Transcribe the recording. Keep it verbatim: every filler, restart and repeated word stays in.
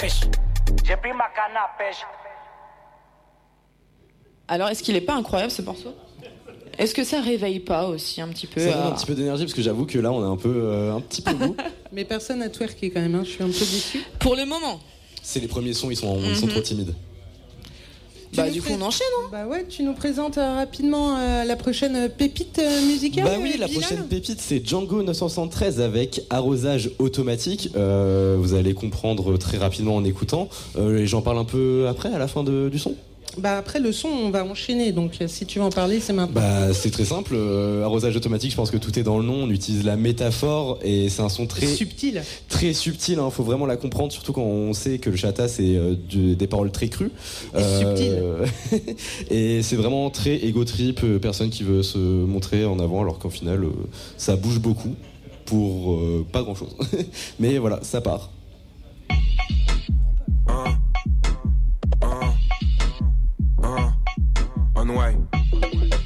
pêche. J'ai pris ma canne à pêche. Alors, est-ce qu'il est pas incroyable ce morceau ? Est-ce que ça réveille pas aussi un petit peu Ça donne à... un petit peu d'énergie parce que j'avoue que là on a un peu euh, un petit peu goût. Mais personne n'a twerké quand même, hein. Je suis un peu déçu. Pour le moment. C'est les premiers sons, ils sont, ils sont Mhm. trop timides. Bah Tu du nous coup on pré- enchaîne, hein. Bah ouais, tu nous présentes euh, rapidement euh, la prochaine euh, pépite euh, musicale. Bah oui, euh, la Bilal. prochaine pépite c'est Django neuf cent soixante-treize avec arrosage automatique. Euh, vous allez comprendre très rapidement en écoutant. Euh, et j'en parle un peu après, à la fin de- du son. Bah après le son, on va enchaîner. Donc euh, si tu veux en parler, c'est maintenant. Bah c'est très simple. Euh, arrosage automatique, je pense que tout est dans le nom. On utilise la métaphore et c'est un son très subtil. Très subtil. Hein. Faut vraiment la comprendre, surtout quand on sait que le chata c'est euh, du- des paroles très crues. Euh, et c'est vraiment très ego trip. euh, Personne qui veut se montrer en avant, alors qu'en final euh, ça bouge beaucoup pour euh, pas grand chose. Mais voilà, ça part. On way.